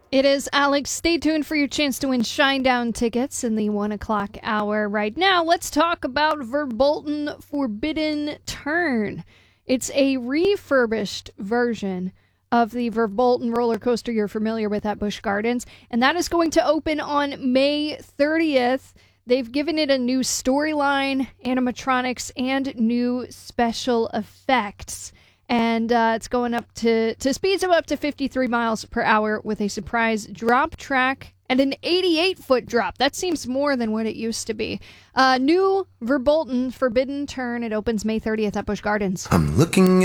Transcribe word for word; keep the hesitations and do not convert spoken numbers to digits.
It is Alex. Stay tuned for your chance to win Shinedown tickets in the one o'clock hour. Right now, let's talk about Verbolten Forbidden Turn. It's a refurbished version of the Verbolten roller coaster you're familiar with at Busch Gardens, and that is going to open on May thirtieth. They've given it a new storyline, animatronics, and new special effects. And uh, it's going up to, to speeds of up to fifty-three miles per hour with a surprise drop track and an eighty-eight foot drop. That seems more than what it used to be. Uh, new Verbolten Forbidden Turn. It opens May thirtieth at Busch Gardens. I'm looking